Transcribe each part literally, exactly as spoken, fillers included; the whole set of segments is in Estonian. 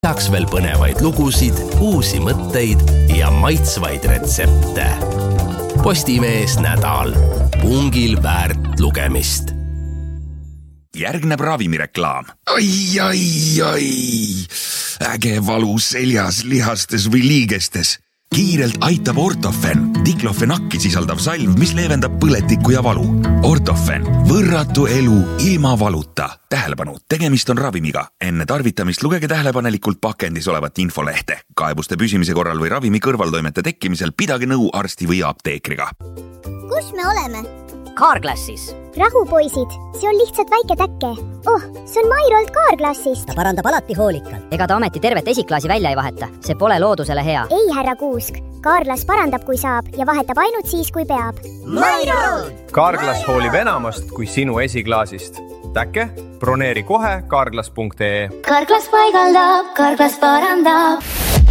lisaks veel põnevaid lugusid, uusi mõtteid ja maitsvaid retsepte. Postimees nädal. Pungil väärt lugemist. Järgneb ravimireklaam. Ai, ai, ai. Äge valu seljas, lihastes või liigestes. Kiirelt aitab Ortofen, diklofenakki sisaldav salv, mis leevendab põletikku ja valu. Ortofen, võrratu elu ilma valuta. Tähelepanu, tegemist on ravimiga. Enne tarvitamist lugege tähelepanelikult pakendis olevat infolehte. Kaebuste püsimise korral või ravimi kõrvaltoimete tekkimisel pidage nõu arsti või apteekriga. Kus me oleme? Carglassis. Rahu, poisid, see on lihtsalt väike täkke. Oh, see on Mairolt Carglassist. Ta parandab alati hoolikalt. Ega ta ometi tervet esiklaasi välja ei vaheta. See pole loodusele hea. Ei, härra Kuusk. Carglass parandab, kui saab ja vahetab ainult siis, kui peab. Mairolt! Carglass hoolib enamast kui sinu esiklaasist. Täkke, broneeri kohe carglass punkt ee. Carglass paigaldab, Carglass parandab.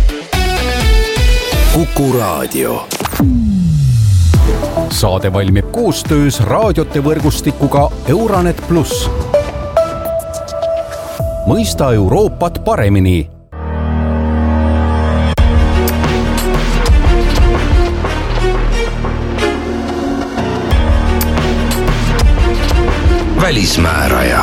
Kuku Raadio. Saade valmib koostöös raadiote võrgustikuga Euranet Plus. Mõista Euroopat paremini. Välismääraja.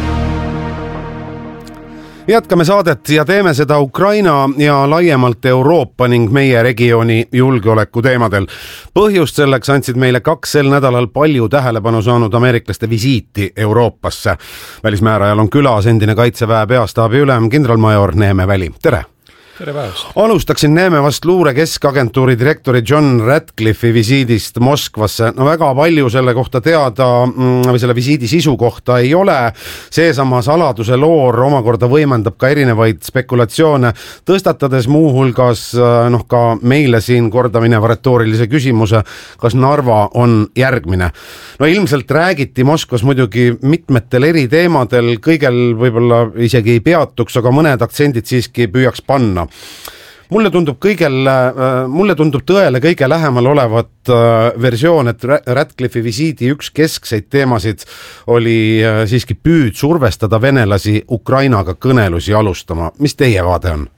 Jätkame saadet ja teeme seda Ukraina ja laiemalt Euroopa ning meie regiooni julgeoleku teemadel. Põhjust selleks andsid meile kaks sel nädalal palju tähelepanu saanud ameeriklaste visiiti Euroopasse. Välismäärajal on külas endine Kaitseväe peastaabi ülem kindralmajor Neeme Väli. Tere! Tere päevast! Alustaksin Neemevast luure keskagentuuri direktori John Ratcliffe'i visiidist Moskvasse. No väga palju selle kohta teada või selle visiidi sisu kohta ei ole. Seesama saladuse loor omakorda võimendab ka erinevaid spekulatsioone, tõstatades muuhulgas noh, ka meile siin korda mineva retoorilise küsimuse, kas Narva on järgmine. No ilmselt räägiti Moskvas muidugi mitmetel eri teemadel, kõigel võib-olla isegi ei peatuks, aga mõned aktsendid siiski püüaks panna. Mulle tundub kõigel, mulle tundub tõele kõige lähemal olevat versioon, et Ratcliffe'i visiidi üks keskseid teemasid oli siiski püüd survestada venelasi Ukrainaga kõnelusi alustama. Mis teie vaade on?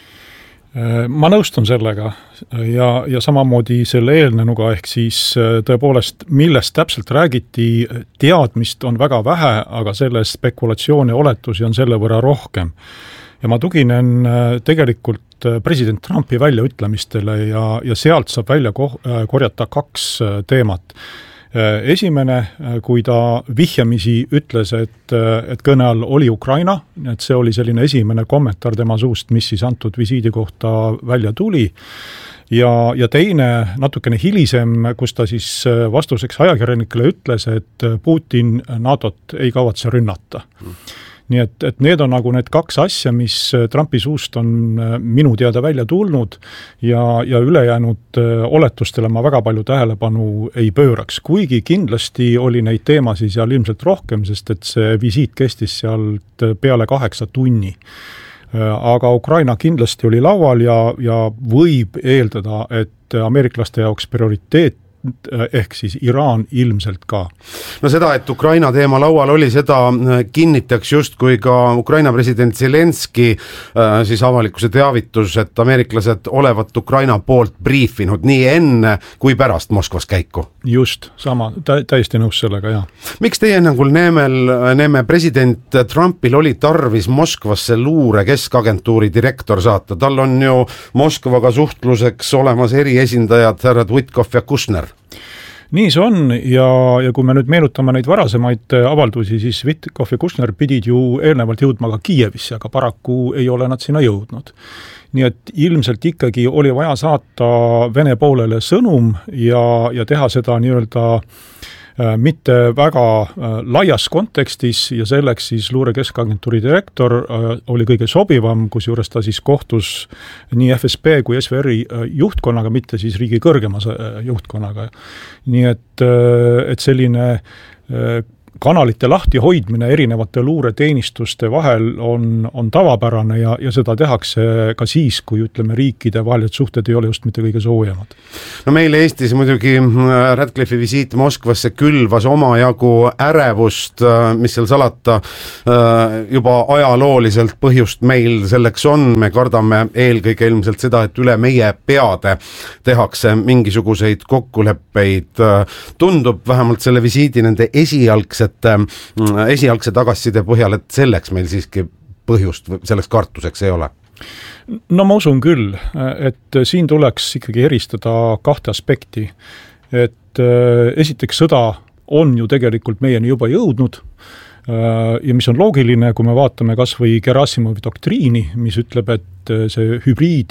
Ma nõustun sellega ja, ja samamoodi selle eelnenuga, ehk siis tõepoolest, millest täpselt räägiti, teadmist on väga vähe, aga selle spekulatsiooni oletusi on selle võrra rohkem. Ja ma tuginen tegelikult president Trumpi väljaütlemistele ja, ja sealt saab välja korjata kaks teemat. Esimene, kui ta vihjamisi ütles, et, et kõne all oli Ukraina, et see oli selline esimene kommentaar tema suust, mis siis antud visiidi kohta välja tuli. Ja, ja teine, natukene hilisem, kus ta siis vastuseks ajakirjanikele ütles, et Putin NATOt ei kavatse rünnata. Nii et, et need on nagu need kaks asja, mis Trumpi suust on minu teada välja tulnud ja, ja ülejäänud oletustele ma väga palju tähelepanu ei pööraks. Kuigi kindlasti oli neid teemasid seal ilmselt rohkem, sest et see visiit kestis sealt peale kaheksa tunni. Aga Ukraina kindlasti oli laual ja, ja võib eeldada, et ameeriklaste jaoks prioriteet ehk siis Iraan ilmselt ka. No seda, et Ukraina teema laual oli, seda kinnitaks just kui ka Ukraina president Zelenski siis avalikkuse teavitus, et ameeriklased olevat Ukraina poolt briifinud nii enne kui pärast Moskvas käiku. Just, sama, tä- täiesti nõus sellega, jah. Miks teie ennangul Neemel, Neeme president Trumpil oli tarvis Moskvasse luure keskagentuuri direktor saata? Tal on ju Moskvaga suhtluseks olemas eriesindajad härrad Witkoff ja Kushner. Nii see on ja, ja kui me nüüd meenutame neid varasemaid avaldusi, siis Witkoff ja Kushner pidid ju eelnevalt jõudma ka Kiievisse, aga paraku ei ole nad sinna jõudnud. Nii et ilmselt ikkagi oli vaja saata Vene poolele sõnum ja, ja teha seda nii-öelda mitte väga laias kontekstis ja selleks siis luure keskagentuuri direktor oli kõige sobivam, kus juures ta siis kohtus nii F S B kui S V R-i juhtkonnaga, mitte siis riigi kõrgemas juhtkonnaga. Nii et, et selline kanalite lahti hoidmine erinevate luureteenistuste vahel on, on tavapärane ja, ja seda tehakse ka siis, kui ütleme, riikide vahelised suhted ei ole just mitte kõige soojemad. No meil Eestis muidugi Ratcliffe'i visiit Moskvasse külvas omajagu ärevust, mis seal salata, juba ajalooliselt põhjust meil selleks on. Me kardame eelkõige ilmselt seda, et üle meie peade tehakse mingisuguseid kokkuleppeid. Tundub vähemalt selle visiidi nende esialgse esialgse tagasiside põhjal, et selleks meil siiski põhjust selleks kartuseks ei ole. No ma usun küll, et siin tuleks ikkagi eristada kahte aspekti. Et esiteks sõda on ju tegelikult meieni juba jõudnud ja mis on loogiline, kui me vaatame kas või Gerasimovi doktriini, mis ütleb, et see hübriid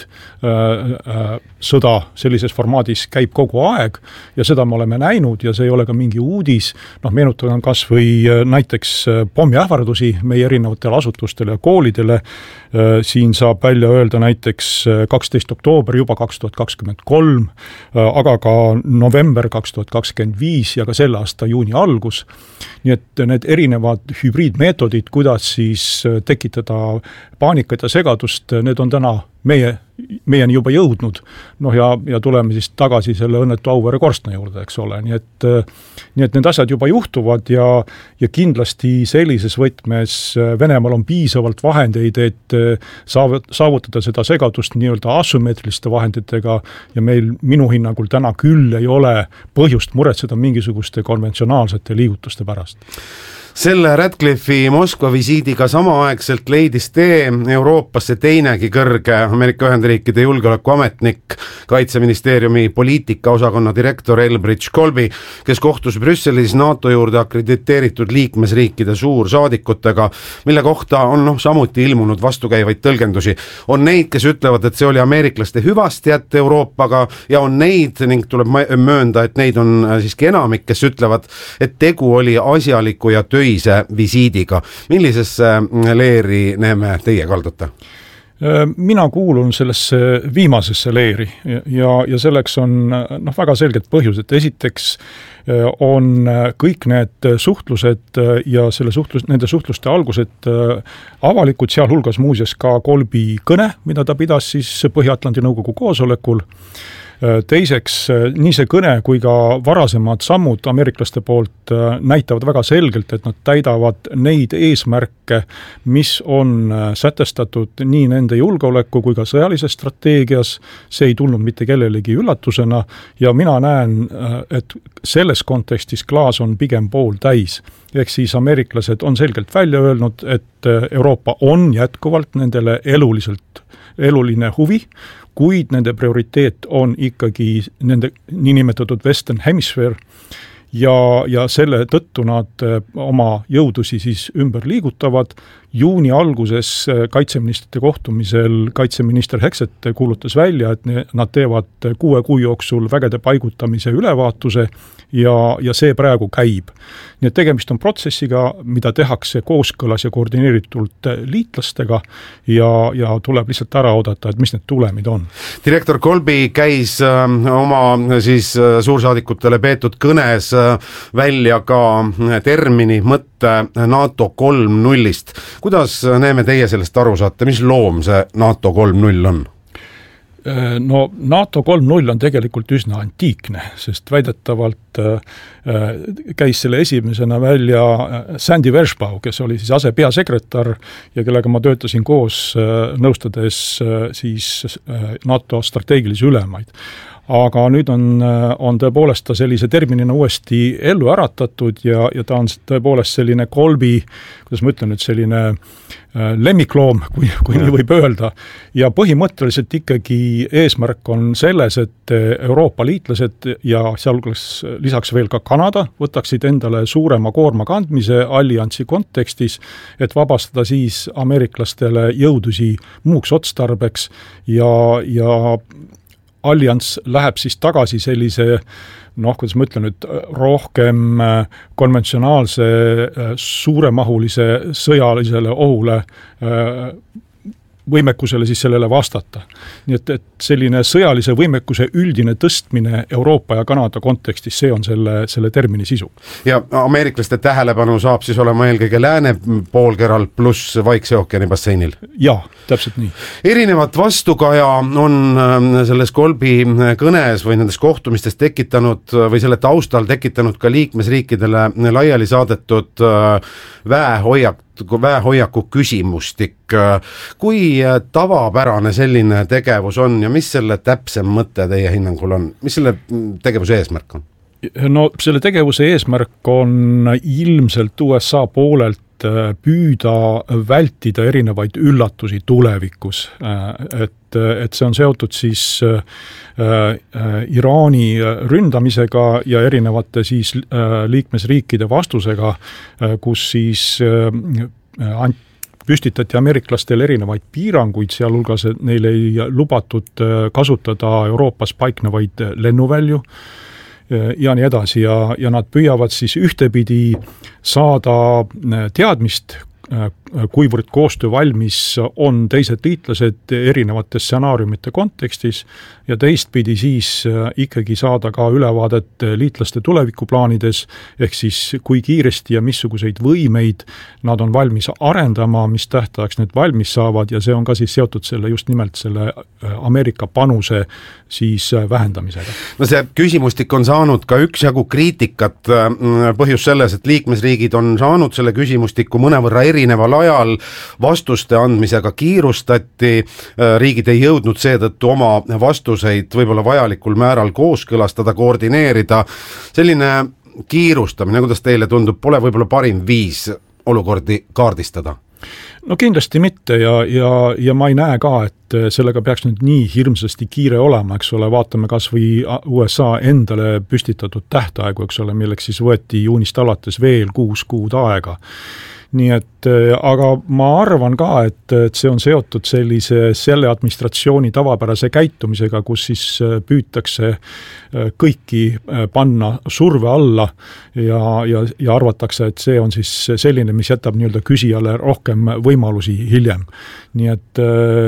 sõda sellises formaadis käib kogu aeg ja seda me oleme näinud ja see ei ole ka mingi uudis. Noh, meenutan kas või näiteks pommiähvardusi meie erinevatele asutustele ja koolidele. Siin saab välja öelda näiteks kaksteist oktoober juba kaks tuhat kakskümmend kolm, aga ka november kaks tuhat kakskümmend viis ja ka selle aasta juuni algus. Nii et need erinevad hübriidmeetodid, kuidas siis tekitada paanikat ja segadust, need on täna meie, meieni juba jõudnud. Noh ja, ja tuleme siis tagasi selle õnnetu Auvere korstna juurde, eks ole. Nii et, nii et need asjad juba juhtuvad ja, ja kindlasti sellises võtmes Venemaal on piisavalt vahendeid, et saavutada seda segadust nii-öelda asümmeetriliste vahenditega ja meil minu hinnangul täna küll ei ole põhjust muretseda mingisuguste konventsionaalsete liigutuste pärast. Selle Ratcliffe'i Moskva visiidiga samaaegselt leidis tee Euroopasse teinegi kõrge Ameerika Ühendriikide julgeolekuametnik, Kaitseministeeriumi poliitikaosakonna direktor Elbridge Colby, kes kohtus Brüsselis NATO juurde akrediteeritud liikmesriikide suursaadikutega, mille kohta on noh, samuti ilmunud vastukäivaid tõlgendusi. On neid, kes ütlevad, et see oli ameeriklaste hüvasti jätta Euroopaga ja on neid, ning tuleb möönda, et neid on siiski enamik, kes ütlevad, et tegu oli asjaliku ja töi visiidiga. Millisesse leeri näeme teie kaldute? Mina kuulun sellesse viimasesse leeri ja, ja selleks on noh, väga selged põhjused. Esiteks on kõik need suhtlused ja selle suhtlus, nende suhtluste algused avalikud, sealhulgas muuseas ka Colby kõne, mida ta pidas siis Põhja-Atlandi nõukogu koosolekul. Teiseks, nii see kõne kui ka varasemad sammud ameeriklaste poolt näitavad väga selgelt, et nad täidavad neid eesmärke, mis on sätestatud nii nende julgeoleku kui ka sõjalises strateegias. See ei tulnud mitte kellelegi üllatusena ja mina näen, et selles kontekstis klaas on pigem pool täis. Ehk siis ameeriklased on selgelt välja öelnud, et Euroopa on jätkuvalt nendele eluliselt eluline huvi, kuid nende prioriteet on ikkagi nende niinimetatud Western Hemisphere ja, ja selle tõttu nad oma jõudusi siis ümber liigutavad. Juuni alguses kaitseministrite kohtumisel kaitseminister Hexet kuulutas välja, et nad teevad kuue kuu jooksul vägede paigutamise ülevaatuse ja, ja see praegu käib. Nii et tegemist on protsessiga, mida tehakse kooskõlas ja koordineeritult liitlastega ja, ja tuleb lihtsalt ära oodata, et mis need tulemid on. Direktor Colby käis oma siis suursaadikutele peetud kõnes välja ka termini mõtte NATO kolm nullist. Kuidas näeme teie sellest aru saate, mis loom see NATO kolm null on? No NATO kolm null on tegelikult üsna antiikne, sest väidetavalt käis selle esimesena välja Sandy Vershbau, kes oli siis asepeasekretär ja kellega ma töötasin koos nõustades siis NATO strateegilisi ülemaid. Aga nüüd on, on tõepoolest ta sellise terminina uuesti ellu äratatud ja, ja ta on tõepoolest selline Colby, kuidas ma ütlen nüüd, selline lemmikloom, kui, kui nii võib öelda. Ja põhimõtteliselt ikkagi eesmärk on selles, et Euroopa liitlased ja sealhulgas lisaks veel ka Kanada võtaksid endale suurema koorma kandmise alliansi kontekstis, et vabastada siis ameeriklastele jõudusi muuks otstarbeks ja, ja allianss läheb siis tagasi sellise, noh, kuidas ma ütlen nüüd, rohkem konventsionaalse, suuremahulise sõjalisele ohule võimekusele siis sellele vastata. Nii et, et selline sõjalise võimekuse üldine tõstmine Euroopa ja Kanada kontekstis, see on selle, selle termini sisu. Ja ameeriklaste tähelepanu saab siis olema eelkõige lääne poolkeral pluss Vaikse ookeani basseinil? Jaa, täpselt nii. Erinevat vastukaja on selles Kolbi kõnes või nendes kohtumistes tekitanud või selle taustal tekitanud ka liikmesriikidele laiali saadetud väehoiak väehoiaku küsimustik. Kui tavapärane selline tegevus on ja mis selle täpsem mõte teie hinnangul on? Mis selle tegevuse eesmärk on? No selle tegevuse eesmärk on ilmselt U S A poolelt püüda vältida erinevaid üllatusi tulevikus. Et, et see on seotud siis äh, äh, Iraani ründamisega ja erinevate siis äh, liikmesriikide vastusega, äh, kus siis äh, ant- püstitati ameeriklastel erinevaid piiranguid, sealhulgas neil ei lubatud kasutada Euroopas paiknevaid lennuvälju ja nii edasi ja, ja nad püüavad siis ühtepidi saada teadmist, kuivõrd koostöö valmis on teised liitlased erinevate stsenaariumite kontekstis ja teistpidi siis ikkagi saada ka ülevaadet liitlaste tulevikuplaanides, ehk siis kui kiiresti ja missuguseid võimeid nad on valmis arendama, mis tähtajaks need valmis saavad ja see on ka siis seotud selle just nimelt selle Ameerika panuse siis vähendamisega. No see küsimustik on saanud ka üksjagu kriitikat, põhjus selles, et liikmesriigid on saanud selle küsimustiku mõnevõrra erineval ajal, vastuste andmisega kiirustati, riigid ei jõudnud seetõttu oma vastuseid võib-olla vajalikul määral kooskõlastada, koordineerida. Selline kiirustamine, kuidas teile tundub, pole võib-olla parim viis olukordi kaardistada? No kindlasti mitte ja, ja, ja ma ei näe ka, et sellega peaks nüüd nii hirmsasti kiire olema, eks ole, vaatame kas või U S A endale püstitatud tähtaegu, eks ole, milleks siis võeti juunist alates veel kuus kuud aega. Nii et, aga ma arvan ka, et, et see on seotud sellise selle administratsiooni tavapärase käitumisega, kus siis püütakse kõiki panna surve alla ja, ja, ja arvatakse, et see on siis selline, mis jätab nii-öelda küsijale rohkem võimalusi hiljem. Nii et,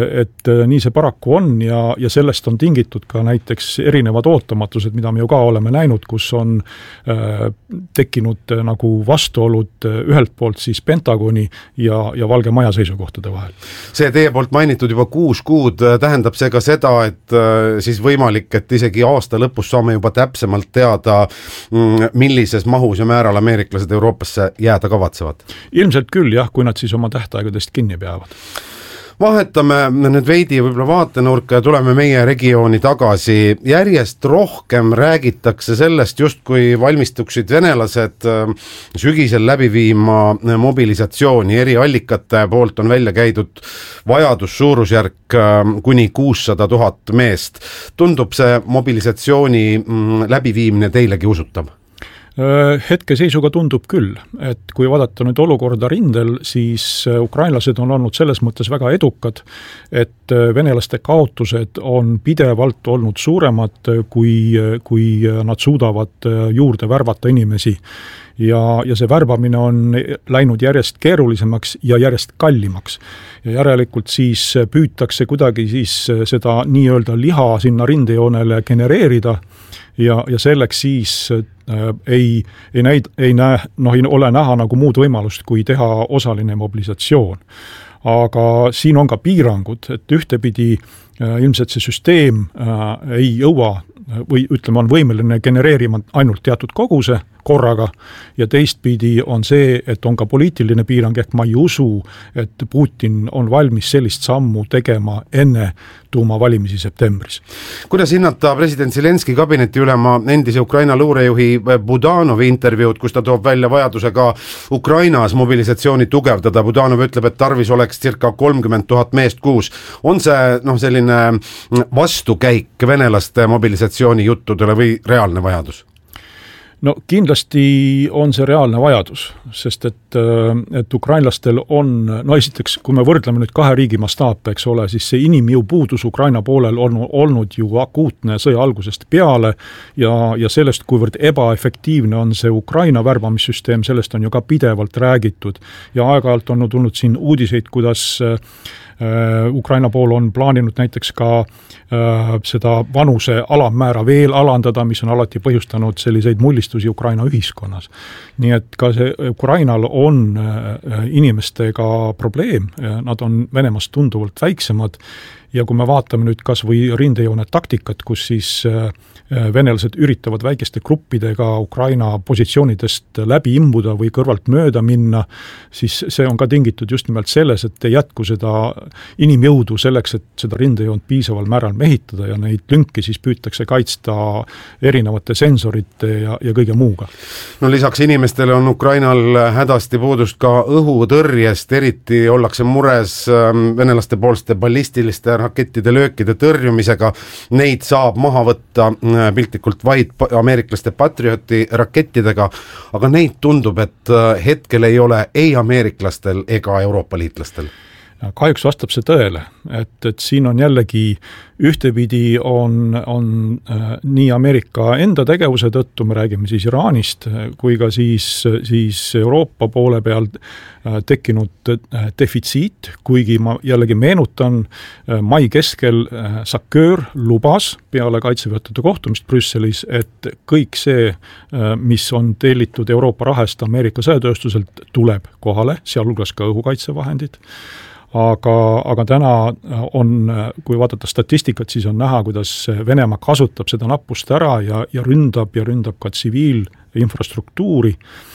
et nii see paraku on ja, ja sellest on tingitud ka näiteks erinevad ootamatused, mida me ju ka oleme näinud, kus on äh, tekkinud nagu vastuolud ühelt poolt siis Pentagoni ja, ja Valge Maja seisukohtade vahel. See teie poolt mainitud juba kuus kuud, tähendab see ka seda, et siis võimalik, et isegi aasta lõpus saame juba täpsemalt teada, millises mahus ja määral ameeriklased Euroopasse jääda kavatsevad? Ilmselt küll, jah, kui nad siis oma tähtaegadest kinni peavad. Vahetame nüüd veidi võib-olla vaatenurka ja tuleme meie regiooni tagasi. Järjest rohkem räägitakse sellest, just kui valmistuksid venelased sügisel läbi viima mobilisatsiooni. Eri allikate poolt on välja käidud vajadus suurusjärk kuni kuussada tuhat meest. Tundub see mobilisatsiooni läbiviimine teilegi usutav? Hetke seisuga tundub küll, et kui vaadata nüüd olukorda rindel, siis ukrainlased on olnud selles mõttes väga edukad, et venelaste kaotused on pidevalt olnud suuremad, kui, kui nad suudavad juurde värvata inimesi. Ja, ja see värbamine on läinud järjest keerulisemaks ja järjest kallimaks. Ja järelikult siis püütakse kuidagi siis seda nii-öelda liha sinna rindejoonele genereerida ja, ja selleks siis äh, ei, ei, näid, ei, näe, noh, ei ole näha nagu muud võimalust, kui teha osaline mobilisatsioon. Aga siin on ka piirangud, et ühtepidi äh, ilmselt see süsteem äh, ei jõua või ütleme, on võimeline genereerima ainult teatud koguse korraga ja teistpidi on see, et on ka poliitiline piirang, ehk ma ei usu, et Putin on valmis sellist sammu tegema enne tuumavalimisi septembris. Kuidas hinnata president Zelenski kabineti ülema endise Ukraina luurejuhi Budanovi intervjuud, kus ta toob välja vajaduse ka Ukrainas mobilisatsiooni tugevdada? Budanov ütleb, et tarvis oleks circa kolmkümmend tuhat meest kuus. On see noh, selline vastukäik venelaste mobilisatsiooni juttudele või reaalne vajadus? No kindlasti on see reaalne vajadus, sest et, et ukrainlastel on, no esiteks, kui me võrdleme nüüd kahe riigi mastaape, eks ole, siis see inimjõu puudus Ukraina poolel on olnud ju akuutne sõja algusest peale ja, ja sellest, kuivõrd ebaefektiivne on see Ukraina värbamissüsteem, sellest on ju ka pidevalt räägitud ja aeg-ajalt on tulnud siin uudiseid, kuidas Ukraina pool on plaaninud näiteks ka seda vanuse alammäära veel alandada, mis on alati põhjustanud selliseid mullistusi Ukraina ühiskonnas. Nii et ka see Ukrainal on inimestega probleem, nad on Venemaast tunduvalt väiksemad ja kui me vaatame nüüd kas või rindejoone taktikat, kus siis venelased üritavad väikeste gruppidega Ukraina positsioonidest läbi imbuda või kõrvalt mööda minna, siis see on ka tingitud just nimelt selles, et ei jätku seda inimjõudu selleks, et seda rindejoont piisaval määral mehitada ja neid lünki siis püütakse kaitsta erinevate sensorite ja, ja kõige muuga. No lisaks inimestele on Ukrainal hädasti puudust ka õhutõrjest, eriti ollakse mures venelaste poolste ballistiliste rakettide löökide tõrjumisega. Neid saab maha võtta piltlikult vaid ameeriklaste Patrioti rakettidega, aga neid tundub, et hetkel ei ole ei ameeriklastel ega Euroopa liitlastel. Kahjuks vastab see tõele, et, et siin on jällegi ühtepidi on, on äh, nii Ameerika enda tegevuse tõttu, me räägime siis Iraanist, kui ka siis, siis Euroopa poole peal äh, tekkinud äh, defitsiit, kuigi ma jällegi meenutan, äh, mai keskel äh, SACEUR lubas peale kaitseväejuhtide kohtumist Brüsselis, et kõik see, äh, mis on tellitud Euroopa rahast Ameerika sõjatööstuselt, tuleb kohale, sealhulgas ka õhukaitsevahendid. Aga, aga täna on, kui vaadata statistikat, siis on näha, kuidas Venemaa kasutab seda nappust ära ja, ja ründab ja ründab ka tsiviilinfrastruktuuri.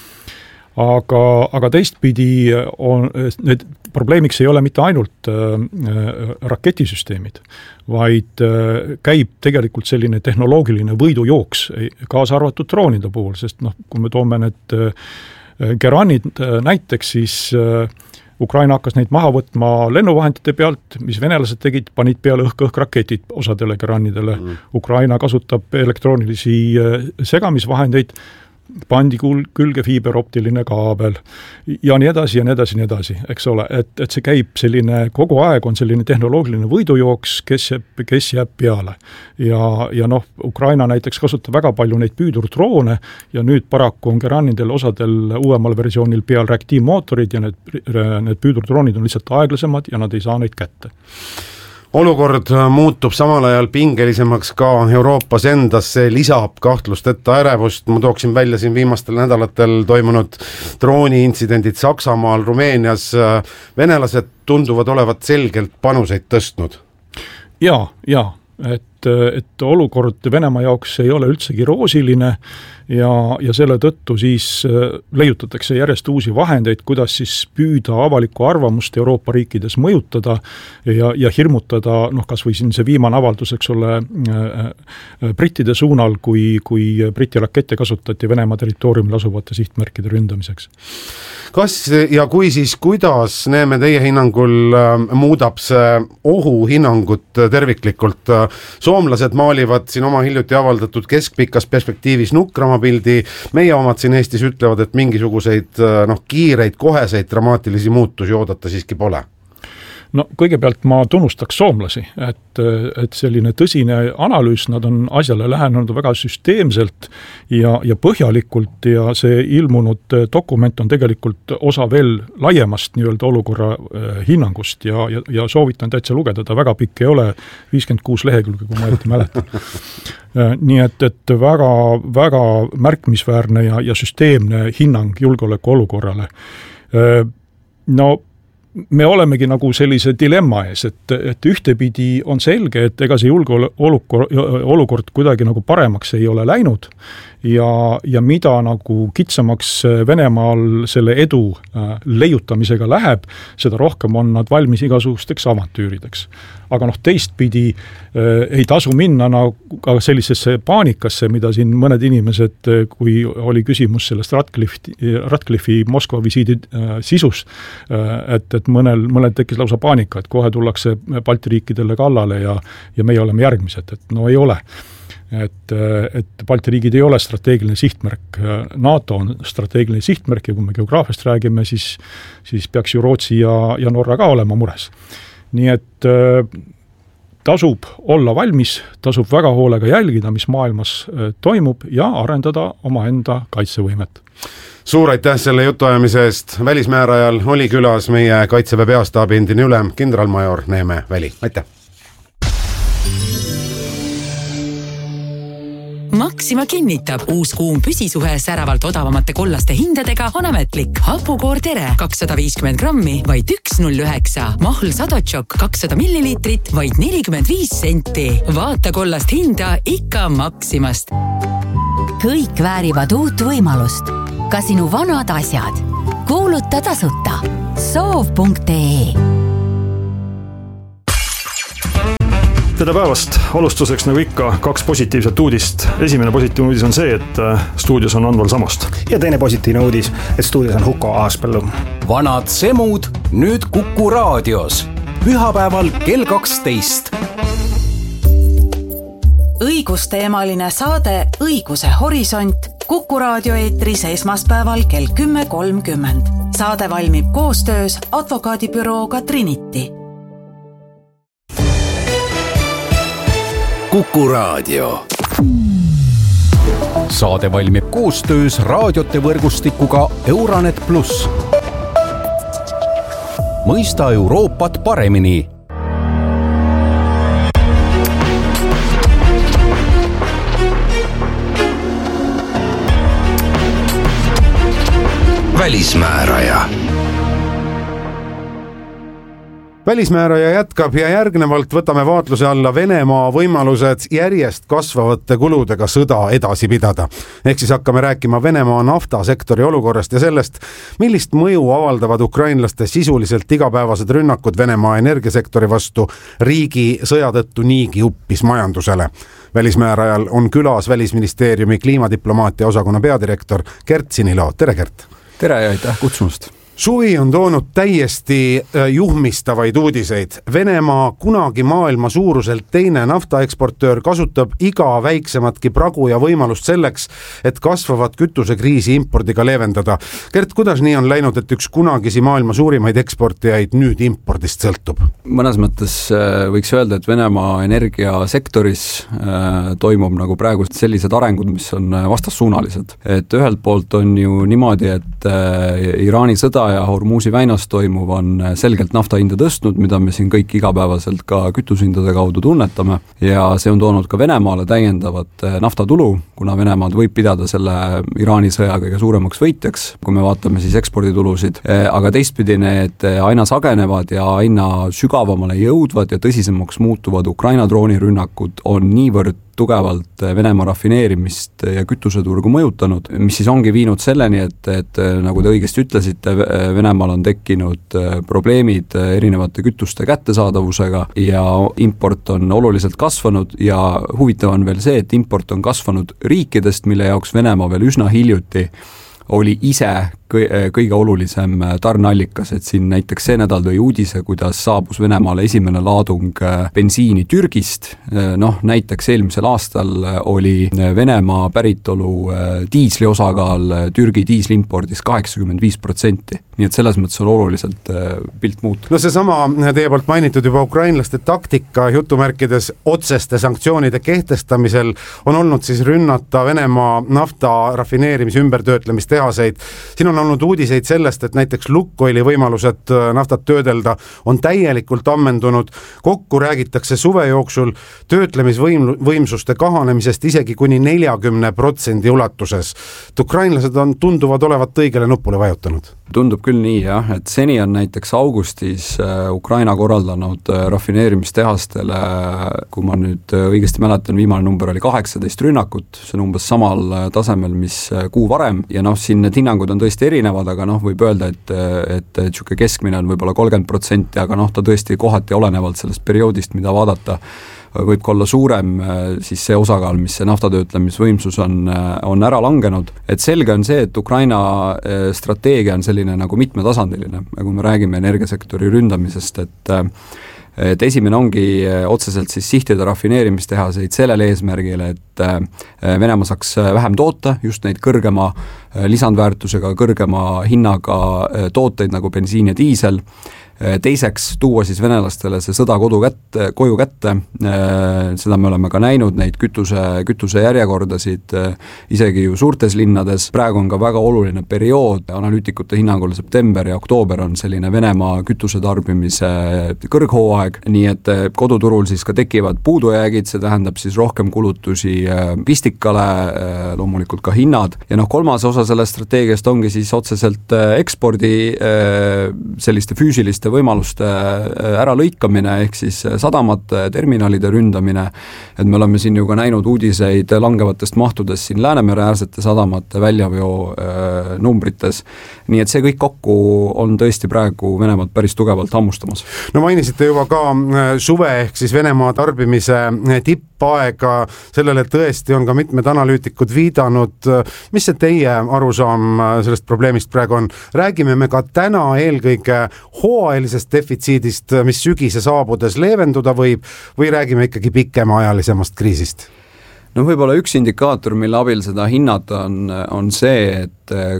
Aga, aga teistpidi on, need probleemiks ei ole mitte ainult äh, raketisüsteemid, vaid äh, käib tegelikult selline tehnoloogiline võidujooks, kaasa arvatud droonide puhul, sest noh, kui me toome need äh, Geranid äh, näiteks, siis äh, Ukraina hakkas neid maha võtma lennuvahendite pealt, mis venelased tegid, panid peale õhk-õhk-raketid osadele Geranidele. Mm. Ukraina kasutab elektroonilisi segamisvahendeid, pandi külge fiiberoptiline kaabel ja nii edasi ja nii edasi, nii edasi, eks ole, et, et see käib selline, kogu aeg on selline tehnoloogiline võidujooks, kes jääb, kes jääb peale. Ja, ja noh, Ukraina näiteks kasutab väga palju neid püüdurdroone ja nüüd paraku on Geranidel osadel uuemal versioonil peal reaktiivmootorid ja need, need püüdurdroonid on lihtsalt aeglasemad ja nad ei saa neid kätte. Olukord muutub samal ajal pingelisemaks ka Euroopas endas, see lisab kahtlusteta ärevust. Ma tooksin välja siin viimastel nädalatel toimunud drooniintsidendid Saksamaal, Rumeenias. Venelased tunduvad olevat selgelt panuseid tõstnud. Ja, ja, et, et olukord Venemaa jaoks ei ole üldsegi roosiline ja, ja selle tõttu siis leiutatakse järjest uusi vahendeid, kuidas siis püüda avalikku arvamust Euroopa riikides mõjutada ja, ja hirmutada, noh kas või siin see viimane avaldus, eks ole, brittide suunal, kui, kui Briti rakette kasutati Venemaa territooriumil asuvate sihtmärkide ründamiseks. Kas ja kui siis, kuidas näeme teie hinnangul muudab see ohuhinnangut terviklikult? Soomlased maalivad siin oma hiljuti avaldatud keskpikas perspektiivis nukrama pildi, meie omad siin Eestis ütlevad, et mingisuguseid noh, kiireid, koheseid dramaatilisi muutusi oodata siiski pole. No kõigepealt ma tunnustaks soomlasi, et, et selline tõsine analüüs, nad on asjale lähenenud väga süsteemselt ja, ja põhjalikult ja see ilmunud dokument on tegelikult osa veel laiemast nii-öelda olukorra hinnangust ja, ja, ja soovitan täitsa lugeda, ta väga pikk ei ole, viiskümmend kuus lehekülge, kui ma õieti mäletan. Nii et, et väga, väga märkimisväärne ja, ja süsteemne hinnang julgeoleku olukorrale. No me olemegi nagu sellise dilemma ees, et, et ühtepidi on selge, et ega see julgeolekord, olukord kuidagi nagu paremaks ei ole läinud ja, ja mida nagu kitsamaks Venemaal selle edu leiutamisega läheb, seda rohkem on nad valmis igasugusteks avantüürideks. Aga noh, teistpidi äh, ei tasu minna nagu ka sellisesse paanikasse, mida siin mõned inimesed, kui oli küsimus sellest Ratcliffe, Ratcliffe Moskva visiidi äh, sisust, äh, et, et mõnel, mõnel tekkis lausa paanika, et kohe tullakse Balti riikidele kallale ja, ja meie oleme järgmised, et no ei ole. Et, et Balti riigid ei ole strateegiline sihtmärk, NATO on strateegiline sihtmärk ja kui me geograafiast räägime, siis, siis peaks ju Rootsi ja, ja Norra ka olema mures. Nii et tasub olla valmis, tasub väga hoolega jälgida, mis maailmas toimub ja arendada omaenda kaitsevõimet. Suur aitäh selle jutuajamise eest. Välismäärajal oli külas meie Kaitseväe peastaabi endine ülem kindralmajor Neeme Väli. Aitäh! Maxima kinnitab, uus kuum püsisuhe säravalt odavamate kollaste hindadega on ametlik. Hapukoor Tere kakssada viiskümmend grammi, vaid üks null üheksa. Mahl Sadotšok kakssada milliliitrit, vaid nelikümmend viis senti. Vaata kollast hinda ikka Maximast. Kõik väärivad uut võimalust. Ka sinu vanad asjad. Kuuluta tasuta. soov punkt ee Tere päevast! Alustuseks nagu ikka kaks positiivset uudist. Esimene positiivne uudis on see, et stuudios on Anval Samost. Ja teine positiivne uudis, et stuudios on Huko Aaspõllu. Vanad semud nüüd Kuku raadios. Pühapäeval kell kaksteist. Õigusteemaline saade Õiguse horisont Kuku raadio eetris esmaspäeval kell kümme kolmkümmend. Saade valmib koostöös advokaadibürooga Trinity. Kuku raadio. Saade valmib koostöös raadiote võrgustikuga Euranet pluss. Mõista Euroopat paremini. Välismääraja. Välismääraja jätkab ja järgnevalt võtame vaatluse alla Venemaa võimalused järjest kasvavate kuludega sõda edasi pidada. Ehk siis hakkame rääkima Venemaa naftasektori olukorrast ja sellest, millist mõju avaldavad ukrainlaste sisuliselt igapäevased rünnakud Venemaa energiasektori vastu riigi sõja tõttu niigi uppis majandusele. Välismäärajal on külas Välisministeeriumi kliimadiplomaatia osakonna peadirektor Gert Sinilo. Tere, Gert! Tere ja aitäh kutsumast! Suvi on toonud täiesti juhmistavaid uudiseid. Venemaa kunagi maailma suuruselt teine naftaeksportöör kasutab iga väiksematki pragu ja võimalust selleks, et kasvavat kütusekriisi impordiga leevendada. Gert, kuidas nii on läinud, et üks kunagisi maailma suurimaid eksportijaid nüüd impordist sõltub? Mõnes mõttes võiks öelda, et Venemaa energiasektoris toimub nagu praegu sellised arengud, mis on vastassuunalised. Et ühelt poolt on ju niimoodi, et Iraani sõda ja Hormuzi väinas toimuv on selgelt nafta hinda tõstnud, mida me siin kõik igapäevaselt ka kütusehindade kaudu tunnetame ja see on toonud ka Venemaale täiendavat naftatulu, kuna Venemaad võib pidada selle Iraani sõja kõige suuremaks võitjaks, kui me vaatame siis eksporditulusid, aga teistpidi need aina sagenevad ja aina sügavamale jõudvad ja tõsisemaks muutuvad Ukraina droonirünnakud on niivõrd tugevalt Venemaa rafineerimist ja kütuseturgu mõjutanud, mis siis ongi viinud selleni, et, et nagu te õigesti ütlesite, Venemaal on tekkinud probleemid erinevate kütuste kättesaadavusega ja import on oluliselt kasvanud ja huvitav on veel see, et import on kasvanud riikidest, mille jaoks Venemaa veel üsna hiljuti oli ise kõige olulisem tarneallikas, et siin näiteks see nädal tõi uudise, kuidas saabus Venemaale esimene laadung bensiini Türgist. Noh, näiteks eelmisel aastal oli Venemaa päritolu diisli osakaal Türgi diislimpordis kaheksakümmend viis protsenti. Nii et selles mõttes on oluliselt pilt muutunud. No see sama teie poolt mainitud juba ukrainlaste taktika jutumärkides otseste sanktsioonide kehtestamisel on olnud siis rünnata Venemaa nafta rafineerimise ümbertöötlemistehaseid. Siin on olnud uudiseid sellest, et näiteks Lukoili võimalused naftat töödelda on täielikult ammendunud. Kokku räägitakse suve jooksul töötlemisvõimsuste kahanemisest isegi kuni neljakümne protsendi ulatuses. Ukrainlased on tunduvad olevat õigele nupule vajutanud. Tundub küll nii, jah, et seni on näiteks augustis Ukraina korraldanud rafineerimistehastele, kui ma nüüd õigesti mäletan, viimane number oli kaheksateist rünnakut, see on umbes samal tasemel, mis kuu varem, ja noh, siin need hinnangud on tõesti erinevad, aga noh, võib öelda, et, et tšuke keskmine on võib-olla kolmkümmend protsenti, aga noh, ta tõesti kohati olenevalt sellest perioodist, mida vaadata, võib ka olla suurem siis see osakaal, mis see naftatöötlemisvõimsus on, on ära langenud. Et selge on see, et Ukraina strateegia on selline nagu mitmetasandiline, kui me räägime energiasektori ründamisest, et et esimene ongi otseselt siis sihtida rafineerimistehaseid sellele eesmärgile, et Venemaa saaks vähem toota, just neid kõrgema lisandväärtusega, kõrgema hinnaga tooteid nagu bensiin ja diisel. Teiseks tuua siis venelastele see sõda kodu kätte, koju kätte, seda me oleme ka näinud, neid kütuse, kütuse järjekordasid isegi ju suurtes linnades. Praegu on ka väga oluline periood, analüütikute hinnangul september ja oktoober on selline Venemaa kütuse tarbimise kõrghooaeg, nii et koduturul siis ka tekivad puudujäägid, see tähendab siis rohkem kulutusi pistikale, loomulikult ka hinnad. Ja noh, kolmas osa sellest strateegiast ongi siis otseselt ekspordi selliste füüsiliste võimaluste äralõikamine ehk siis sadamate, terminalide ründamine, et me oleme siin ju ka näinud uudiseid langevatest mahtudest siin Läänemere äärsete sadamate väljaveo äh, numbrites, nii et see kõik kokku on tõesti praegu Venemaad päris tugevalt hammustamas. No mainisite juba ka suve ehk siis Venemaa tarbimise tippaega, sellele tõesti on ka mitmed analüütikud viidanud. Mis see teie arusaam sellest probleemist praegu on? Räägime me ka täna eelkõige hooaelisest defitsiidist, mis sügise saabudes leevenduda võib, või räägime ikkagi pikemaajalisemast kriisist? No võib-olla üks indikaator, mille abil seda hinnata on, on see, et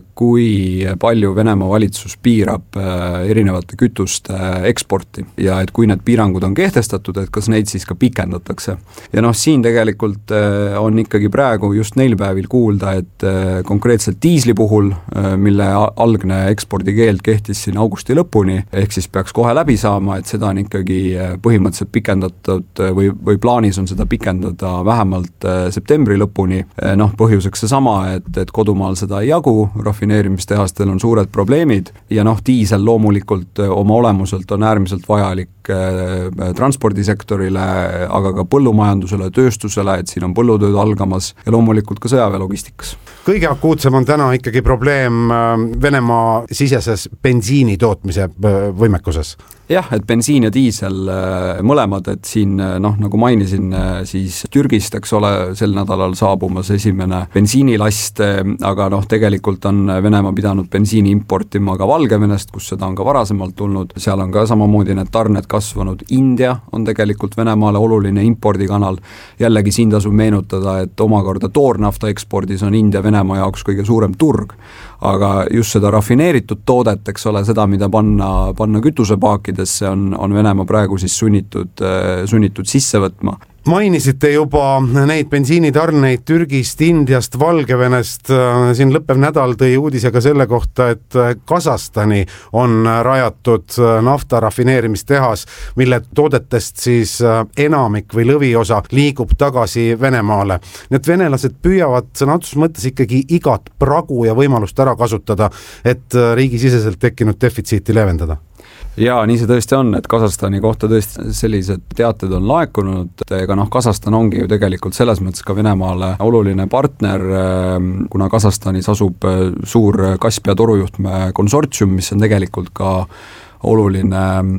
kui palju Venemaa valitsus piirab erinevate kütuste eksporti ja et kui need piirangud on kehtestatud, et kas neid siis ka pikendatakse. Ja noh, siin tegelikult on ikkagi praegu just neil päevil kuulda, et konkreetselt diisli puhul, mille algne ekspordikeeld kehtis siin augusti lõpuni, ehk siis peaks kohe läbi saama, et seda on ikkagi põhimõtteliselt pikendatud või, või plaanis on seda pikendada vähemalt septembri lõpuni. Noh, põhjuseks see sama, et, et kodumaal seda ei jagu, rafineerimistehastel on suured probleemid ja noh, diisel loomulikult oma olemuselt on äärmiselt vajalik transpordisektorile, aga ka põllumajandusele, tööstusele, et siin on põllutööd algamas ja loomulikult ka sõjaväelogistikas. Kõige akuutsem on täna ikkagi probleem Venemaa siseses bensiini tootmise võimekuses. Jah, et bensiin ja diisel mõlemad, et siin noh, nagu mainisin, siis Türgist, eks ole, sel nädalal saabumas esimene bensiinilast, aga noh, tegelikult on Venemaa pidanud bensiini importima ka Valgevenest, kus seda on ka varasemalt tulnud, seal on ka samamoodi need tarned kasvanud. India on tegelikult Venemaale oluline impordikanal, jällegi siin tasub meenutada, et omakorda toornafta ekspordis on India Venemaa jaoks kõige suurem turg, aga just seda rafineeritud toodet, eks ole, seda, mida panna, panna kütusepaakidesse, on, on Venemaa praegu siis sunnitud, sunnitud sisse võtma. Mainisite juba neid bensiinitarneid Türgist, Indiast, Valgevenest. Siin lõppev nädal tõi uudisega selle kohta, et Kasahstani on rajatud nafta rafineerimistehas, mille toodetest siis enamik või lõviosa liigub tagasi Venemaale. Need venelased püüavad sõna otseses mõttes ikkagi igat pragu ja võimalust ära kasutada, et riigisiseselt tekkinud defitsiiti leevendada. Jaa, nii see tõesti on, et Kasahstani kohta tõesti sellised teated on laekunud, ega noh, Kasahstan ongi ju tegelikult selles mõttes ka Venemaale oluline partner, kuna Kasahstanis asub suur Kaspia torujuhtme konsortsium, mis on tegelikult ka oluline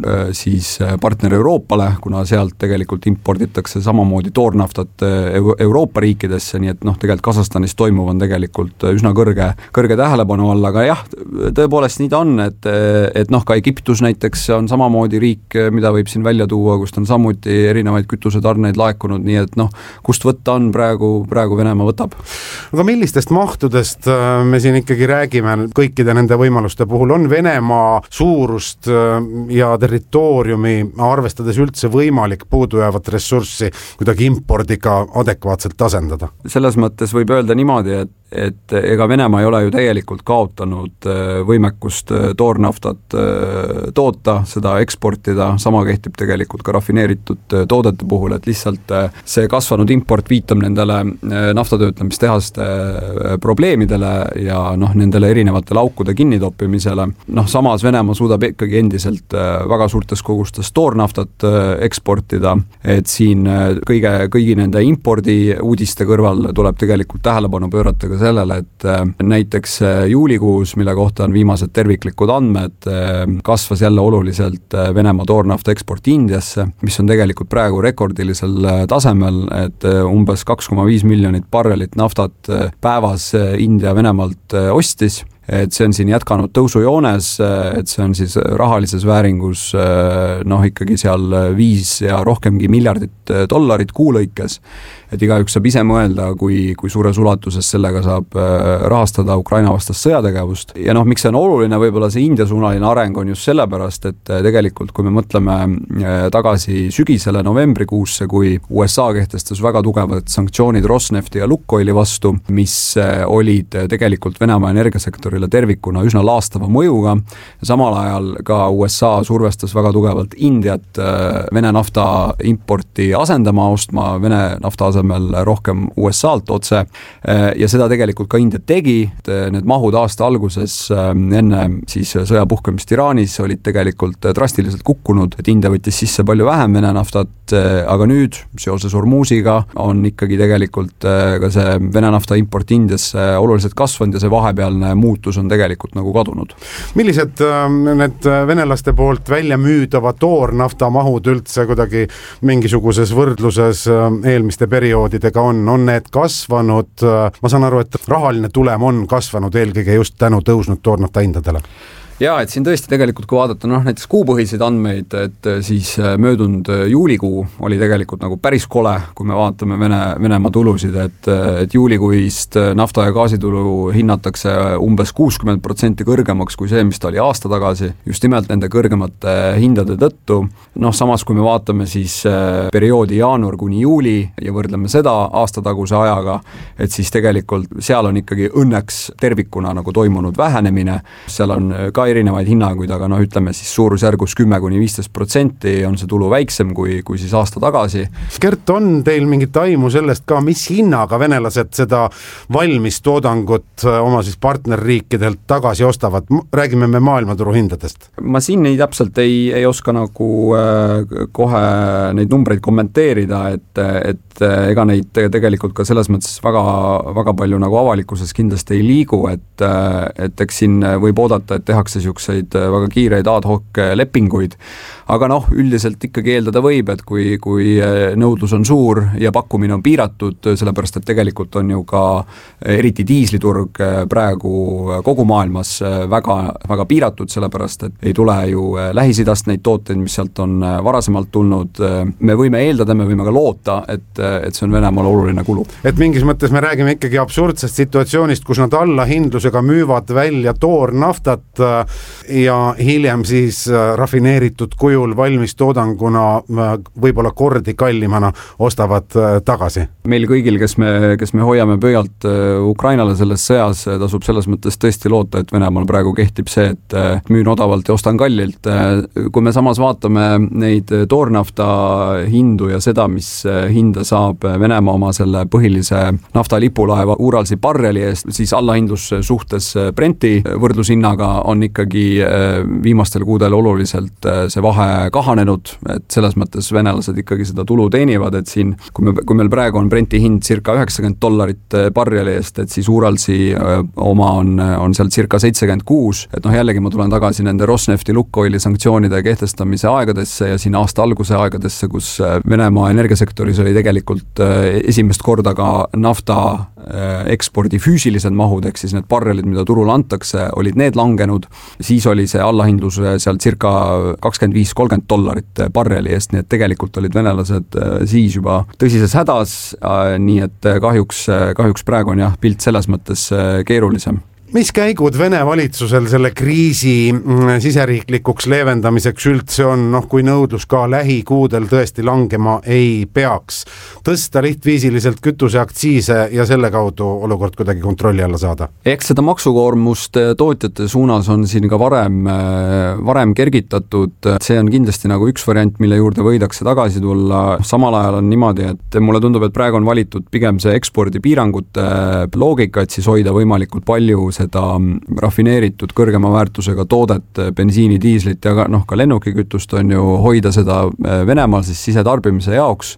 siis partner Euroopale, kuna sealt tegelikult imporditakse samamoodi toornaftat Euroopa riikidesse, nii et noh, tegelikult Kasahstanis toimuv on tegelikult üsna kõrge, kõrge tähelepanu all, aga jah, tõepoolest nii ta on, et, et noh, ka Egiptus näiteks on samamoodi riik, mida võib siin välja tuua, kust on samuti erinevaid kütusetarneid laekunud, nii et noh, kust võtta on praegu, praegu Venemaa võtab. Aga millistest mahtudest me siin ikkagi räägime kõikide nende võimaluste puhul? On Venemaa suurust ja territooriumi arvestades üldse võimalik puudujäävat ressurssi kuidagi impordiga adekvaatselt tasendada? Selles mõttes võib öelda niimoodi, et et ega Venemaa ei ole ju tegelikult kaotanud võimekust toornaftat toota, seda eksportida, sama kehtib tegelikult ka rafineeritud toodete puhul, et lihtsalt see kasvanud import viitab nendele naftatöötlemistehaste probleemidele ja noh, nendele erinevate laukude kinnitoppimisele. Noh, samas Venemaa suudab ikkagi endiselt väga suurtes kogustes toornaftat eksportida, et siin kõige, kõigi nende impordi uudiste kõrval tuleb tegelikult tähelepanu pöörata ka sellele, et näiteks juulikuus, mille kohta on viimased terviklikud andmed, kasvas jälle oluliselt Venemaa toornafta eksport Indiasse, mis on tegelikult praegu rekordilisel tasemel, et umbes kaks koma viis miljonit barrelit naftat päevas India Venemaalt ostis et see on siin jätkanud tõusujoones, et see on siis rahalises vääringus noh ikkagi seal viis ja rohkemgi miljardit dollarit kuulõikes, et igaüks saab ise mõelda, kui, kui suures ulatuses sellega saab rahastada Ukraina vastast sõjategevust. Ja noh, miks see on oluline, võib-olla see India-suunaline areng on just sellepärast, et tegelikult kui me mõtleme tagasi sügisele novembrikuusse, kui U S A kehtestas väga tugevad sanktsioonid Rosnefti ja Lukoili vastu, mis olid tegelikult Venemaa energiasektorile tervikuna üsna laastava mõjuga. Samal ajal ka U S A survestas väga tugevalt Indiat Vene nafta importi asendama, ostma Vene nafta asemel rohkem U S A-lt otse ja seda tegelikult ka India tegi. Need mahud aasta alguses enne siis sõja puhkemist Iraanis olid tegelikult drastiliselt kukkunud, et India võttis sisse palju vähem Vene naftat, aga nüüd seoses Hormuziga on ikkagi tegelikult ka see Vene nafta import Indiasse oluliselt kasvanud ja see vahepealne muutus on tegelikult nagu kadunud. Millised need venelaste poolt välja müüdava toornafta mahud üldse kuidagi mingisuguses võrdluses eelmiste perioodidega on, on need kasvanud? Ma saan aru, et rahaline tulem on kasvanud eelkõige just tänu tõusnud toornafta hindadele. Jaa, et siin tõesti tegelikult, kui vaadata noh, näiteks kuupõhiseid andmeid, et siis möödunud juulikuu oli tegelikult nagu päris kole, kui me vaatame Vene, Venemaa tulusid, et, et juulikuist nafta- ja gaasitulu hinnatakse umbes kuuskümmend protsenti kõrgemaks kui see, mis ta oli aasta tagasi, just nimelt nende kõrgemate hindade tõttu. Noh, samas kui me vaatame siis perioodi jaanuar kuni juuli ja võrdleme seda aastataguse ajaga, et siis tegelikult seal on ikkagi õnneks tervikuna nagu toimunud vähenemine, seal on ka erinevaid hinnaguid, aga noh, ütleme siis suurusjärgus kümme kuni viisteist protsenti on see tulu väiksem kui, kui siis aasta tagasi. Gert, on teil mingit aimu sellest ka, mis hinnaga venelased seda valmis toodangut oma siis partnerriikidelt tagasi ostavad? Räägime me maailmaturu hindadest. Ma siin nii täpselt ei, ei oska nagu äh, kohe neid numbreid kommenteerida, et, et ega neid tegelikult ka selles mõttes väga, väga palju nagu avalikkuses kindlasti ei liigu, et, et eks siin võib oodata, et tehakse siukseid väga kiireid ad hoc lepinguid, aga noh, üldiselt ikkagi eeldada võib, et kui, kui nõudlus on suur ja pakkumine on piiratud, sellepärast et tegelikult on ju ka eriti diisliturg praegu kogu maailmas väga, väga piiratud, sellepärast et ei tule ju Lähis-Idast neid tooteid, mis sealt on varasemalt tulnud. Me võime eeldada, me võime ka loota, et, et see on Venemaal oluline kulu. Et mingis mõttes me räägime ikkagi absurdsest situatsioonist, kus nad alla hindlusega müüvad välja toornaftat ja hiljem siis rafineeritud kujul valmis toodanguna võib-olla kordi kallimana ostavad tagasi. Meil kõigil, kes me, kes me hoiame pöialt Ukrainale selles sõjas, tasub selles mõttes tõesti loota, et Venemaal praegu kehtib see, et müün odavalt ja ostan kallilt. Kui me samas vaatame neid toornafta hindu ja seda, mis hinda saab Venemaa oma selle põhilise nafta lipulaeva Uralsi barreli eest, siis allahindlus suhtes Brenti võrdlushinnaga on ikkagi viimastel kuudel oluliselt see vahe kahanenud, et selles mõttes venelased ikkagi seda tulu teenivad, et siin, kui, me, kui meil praegu on Brenti hind circa üheksakümmend dollarit barreli eest, et siis Uralsi oma on, on seal circa seitsekümmend kuus, et noh, jällegi ma tulen tagasi nende Rosnefti Lukoili sanktsioonide kehtestamise aegadesse ja siin aasta alguse aegadesse, kus Venemaa energiasektoris oli tegelikult esimest korda ka nafta ekspordi füüsilised mahud, ehk siis need barrelid, mida turul antakse, olid need langenud, siis oli see allahindlus seal circa kakskümmend viis kolmkümmend dollarit barreli eest, nii et tegelikult olid venelased siis juba tõsises hädas, nii et kahjuks, kahjuks praegu on jah, pilt selles mõttes keerulisem. Mis käigud Vene valitsusel selle kriisi siseriiklikuks leevendamiseks üldse on, noh, kui nõudlus ka lähikuudel tõesti langema ei peaks? Tõsta lihtviisiliselt kütuse aktsiise ja selle kaudu olukord kuidagi kontrolli alla saada? Eks seda maksukoormust tootjate suunas on siin ka varem, varem kergitatud. See on kindlasti nagu üks variant, mille juurde võidakse tagasi tulla. Samal ajal on niimoodi, et mulle tundub, et praegu on valitud pigem see ekspordipiirangute loogika, et siis hoida võimalikult palju seda rafineeritud kõrgema väärtusega toodet, bensiini, diislit ja ka, noh, ka lennukikütust on ju hoida seda Venemaal siis sisetarbimise jaoks.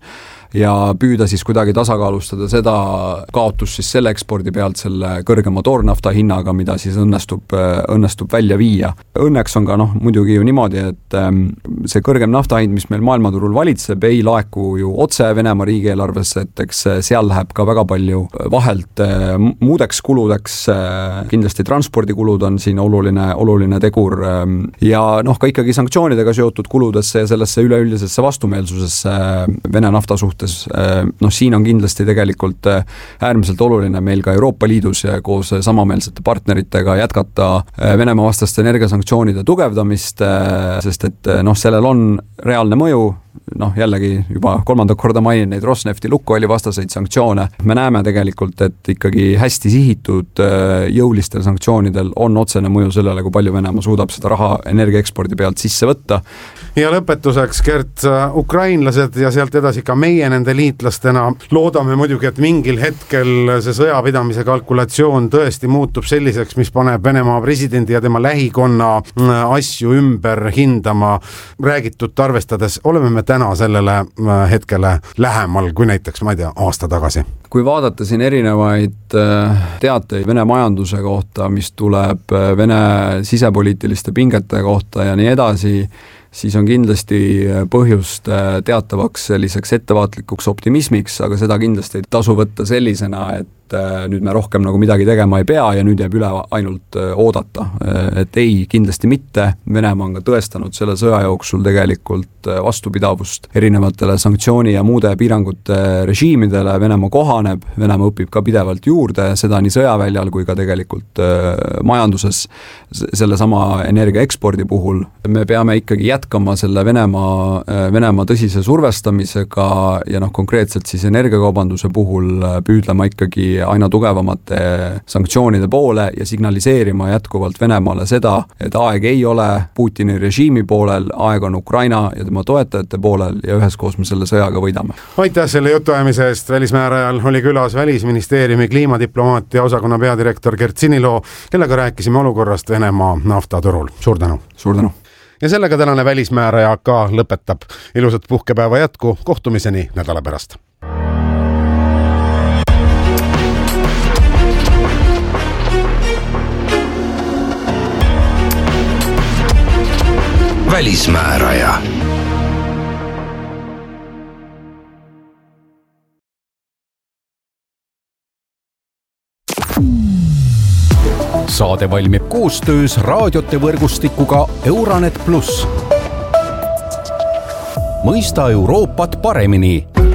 ja püüda siis kuidagi tasakaalustada seda kaotust siis selle ekspordi pealt selle kõrgema toornafta hinnaga, mida siis õnnestub, õnnestub välja viia. Õnneks on ka noh, muidugi ju niimoodi, et see kõrgem naftahind, mis meil maailmaturul valitseb, ei laeku ju otse Venemaa riigieelarvesse, et eks seal läheb ka väga palju vahelt muudeks kuludeks, kindlasti transpordikulud on siin oluline, oluline tegur ja noh, ka ikkagi sanktsioonidega seotud kuludesse ja sellesse üleüldisesse vastumeelsusesse Vene nafta suhtes. Noh, siin on kindlasti tegelikult äärmiselt oluline meil ka Euroopa Liidus ja koos samameelsete partneritega jätkata Venemaa vastaste energiasanktsioonide tugevdamist, sest et noh, sellel on reaalne mõju, noh jällegi juba kolmandat korda mainin neid Rosnefti Lukoili vastaseid sanktsioone. Me näeme tegelikult, et ikkagi hästi sihitud jõulistel sanktsioonidel on otsene mõju sellele, kui palju Venemaa suudab seda raha energiaekspordi pealt sisse võtta. Ja lõpetuseks, Gert, ukrainlased ja sealt edasi ka meie nende liitlastena loodame muidugi, et mingil hetkel see sõjapidamise kalkulatsioon tõesti muutub selliseks, mis paneb Venemaa presidendi ja tema lähikonna asju ümber hindama. Räägitut arvestades oleme me täna sellele hetkele lähemal kui näiteks, ma ei tea, aasta tagasi. Kui vaadata siin erinevaid teateid Vene majanduse kohta, mis tuleb Vene sisepoliitiliste pingete kohta ja nii edasi, siis on kindlasti põhjust teatavaks selliseks ettevaatlikuks optimismiks, aga seda kindlasti ei tasu võtta sellisena, et nüüd me rohkem nagu midagi tegema ei pea ja nüüd jääb üle ainult oodata. Et ei, kindlasti mitte. Venemaa on ka tõestanud selle sõja jooksul tegelikult vastupidavust erinevatele sanktsiooni ja muude piirangute režiimidele. Venemaa kohaneb, Venemaa õpib ka pidevalt juurde, seda nii sõjaväljal kui ka tegelikult majanduses selle sama energia ekspordi puhul. Me peame ikkagi jätkama selle Venemaa, Venemaa tõsise survestamisega ja noh, konkreetselt siis energiakaubanduse puhul püüdlema ikkagi aina tugevamate sanktsioonide poole ja signaliseerima jätkuvalt Venemaale seda, et aeg ei ole Putini režiimi poolel, aeg on Ukraina ja tema toetajate poolel ja üheskoos me selle sõjaga võidame. Aitäh selle jutuajamise eest. Välismäärajal oli külas Välisministeeriumi kliimadiplomaatia osakonna peadirektor Gert Siniloo, kellega rääkisime olukorrast Venemaa naftaturul. Suur tänu! Suur tänu! Ja sellega tänane Välismääraja ka lõpetab. Ilusat puhkepäeva jätku, kohtumiseni nädala pärast. Välismääraja. Saade valmib koostöös raadiote võrgustikuga Euranet pluss. Mõista Euroopat paremini.